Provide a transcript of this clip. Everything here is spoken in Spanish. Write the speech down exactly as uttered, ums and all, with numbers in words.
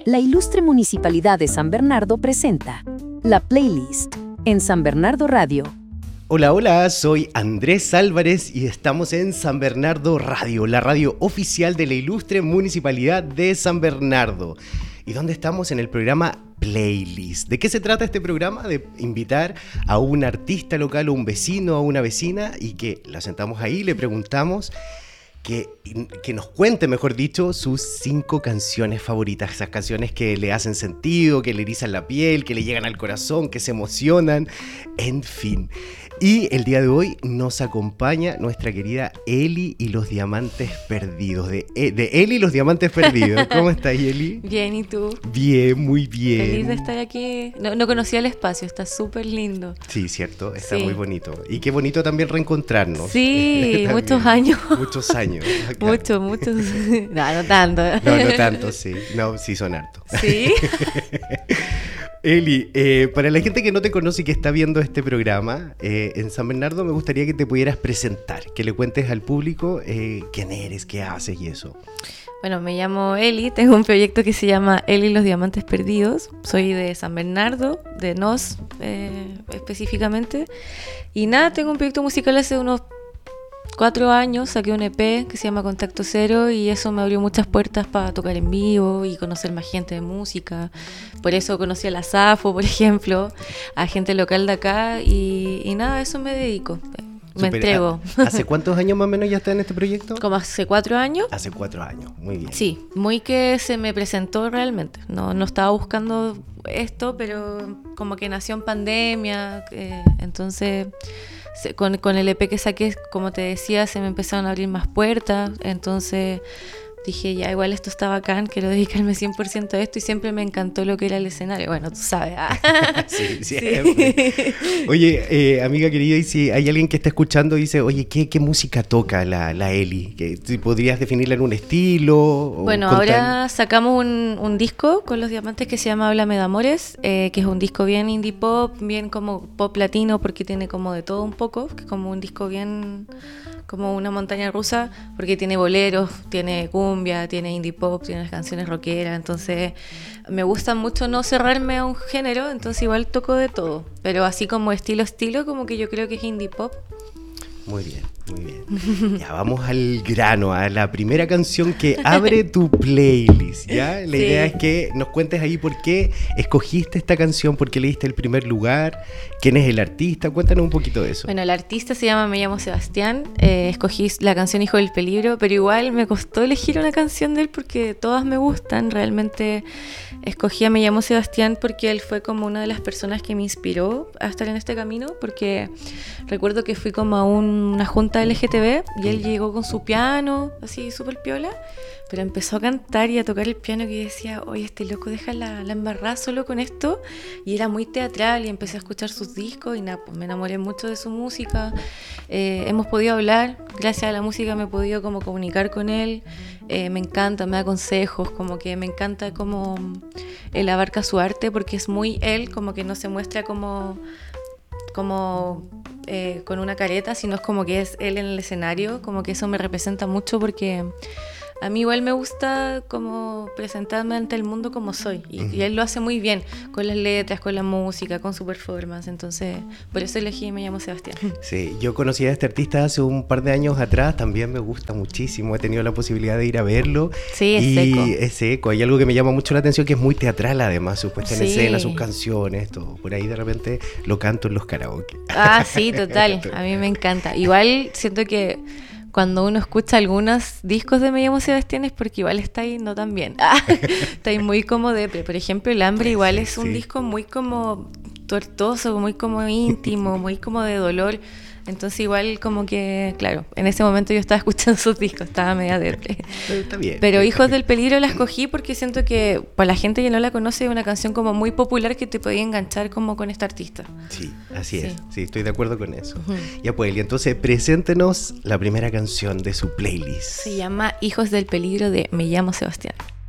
La Ilustre Municipalidad de San Bernardo presenta La Playlist en San Bernardo Radio. Hola, hola, soy Andrés Álvarez y estamos en San Bernardo Radio, la radio oficial de la Ilustre Municipalidad de San Bernardo. ¿Y dónde estamos? En el programa Playlist. ¿De qué se trata este programa? De invitar a un artista local, o un vecino, o una vecina, y que la sentamos ahí y le preguntamos que, que nos cuente, mejor dicho, sus cinco canciones favoritas. Esas canciones que le hacen sentido, que le erizan la piel, que le llegan al corazón, que se emocionan, en fin. Y el día de hoy nos acompaña nuestra querida Eli y los Diamantes Perdidos. De, de Eli y los Diamantes Perdidos. ¿Cómo estás, Eli? Bien, ¿y tú? Bien, muy bien. Feliz de estar aquí. No, no conocía el espacio, está súper lindo. Sí, cierto, está Sí. muy bonito. Y qué bonito también reencontrarnos. Sí, También. muchos años. Muchos años. acá. Muchos, muchos. No, no tanto. No, no tanto, sí. No, sí son hartos. Sí. Eli, eh, para la gente que no te conoce y que está viendo este programa, eh, en San Bernardo me gustaría que te pudieras presentar, que le cuentes al público eh, quién eres, qué haces y eso. Bueno, me llamo Eli, tengo un proyecto que se llama Eli y los Diamantes Perdidos. Soy de San Bernardo, de Nos eh, específicamente. Y nada, tengo un proyecto musical hace unos cuatro años, saqué un E P que se llama Contacto Cero y eso me abrió muchas puertas para tocar en vivo y conocer más gente de música. Por eso conocí a la Safo, por ejemplo, a gente local de acá y, y nada, a eso me dedico. Me Super, entrego. ¿Hace cuántos años más o menos ya estás en este proyecto? Como hace cuatro años. Hace cuatro años, muy bien. Sí, muy que se me presentó realmente. No, no estaba buscando esto, pero como que nació en pandemia, eh, entonces... Con, con el E P que saqué, como te decía, se me empezaron a abrir más puertas, entonces dije, ya, igual esto está bacán, quiero dedicarme cien por ciento a esto y siempre me encantó lo que era el escenario. Bueno, tú sabes. ¿Ah? Sí, siempre. Sí. Oye, eh, amiga querida, y si hay alguien que está escuchando y dice, oye, ¿qué, qué música toca la, la Eli? ¿Qué, si ¿Podrías definirla en un estilo? O bueno, contar... ahora sacamos un, un disco con los Diamantes que se llama Háblame de Amores, eh, que es un disco bien indie pop, bien como pop latino, porque tiene como de todo un poco, que es como un disco bien... como una montaña rusa, porque tiene boleros, tiene cumbia, tiene indie pop, tiene las canciones rockeras, entonces me gusta mucho no cerrarme a un género, entonces igual toco de todo, pero así como estilo estilo, como que yo creo que es indie pop. Muy bien, muy bien. Ya vamos al grano, a la primera canción que abre tu playlist, ¿ya? La Sí. idea es que nos cuentes ahí por qué escogiste esta canción, por qué le diste el primer lugar, quién es el artista, cuéntanos un poquito de eso. Bueno, el artista se llama Me llamo Sebastián, eh, escogí la canción Hijo del Peligro, pero igual me costó elegir una canción de él porque todas me gustan, realmente escogí a Me llamo Sebastián porque él fue como una de las personas que me inspiró a estar en este camino, porque recuerdo que fui como a un, una junta L G T B y él llegó con su piano, así súper piola, pero empezó a cantar y a tocar el piano que yo decía, oye, este loco deja la, la embarrada solo con esto, y era muy teatral y empecé a escuchar sus discos y nada, pues me enamoré mucho de su música. Eh, hemos podido hablar, gracias a la música me he podido como comunicar con él, eh, me encanta, me da consejos, como que me encanta cómo él abarca su arte porque es muy él, como que no se muestra como... como eh, con una careta, sino es como que es él en el escenario, como que eso me representa mucho porque a mí igual me gusta como presentarme ante el mundo como soy y, uh-huh. y él lo hace muy bien con las letras, con la música, con su performance, entonces por eso elegí Me llamo Sebastián. Sí, yo conocí a este artista hace un par de años atrás, también me gusta muchísimo, he tenido la posibilidad de ir a verlo. Sí, es y seco. es seco, hay algo que me llama mucho la atención que es muy teatral además, su puesta en Sí. escena, sus canciones, todo, por ahí de repente lo canto en los karaoke. Ah, sí, total, a mí me encanta. Igual siento que cuando uno escucha algunos discos de Me llamo Sebastián es porque igual está ahí no tan bien. Ah, está ahí muy como depre. Por ejemplo, El Hambre igual Sí, es un sí. disco muy como tortuoso, muy como íntimo, muy como de dolor. Entonces igual como que, claro, en ese momento yo estaba escuchando sus discos, estaba media depre. Pero está bien. Pero Hijos del Peligro la escogí porque siento que para la gente que no la conoce es una canción como muy popular que te podía enganchar como con esta artista. Sí, así Sí. es, sí, estoy de acuerdo con eso. Ujú. Ya pues, Eli, entonces preséntenos la primera canción de su playlist. Se llama Hijos del Peligro de Me llamo Sebastián.